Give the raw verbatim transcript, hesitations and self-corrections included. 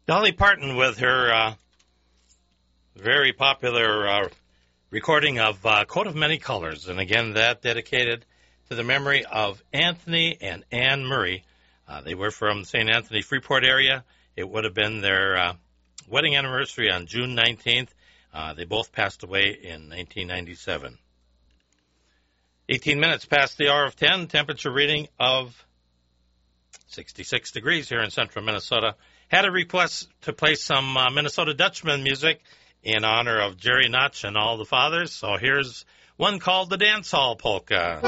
Dolly Parton with her uh, very popular uh, recording of uh, Coat of Many Colors. And again, that dedicated to the memory of Anthony and Anne Murray. Uh, they were from the Saint Anthony Freeport area. It would have been their uh, wedding anniversary on June nineteenth. Uh, they both passed away in nineteen ninety-seven. eighteen minutes past the hour of ten, temperature reading of sixty-six degrees here in central Minnesota. Had a request to play some uh, Minnesota Dutchman music in honor of Jerry Notch and all the fathers. So here's one called the Dance Hall Polka.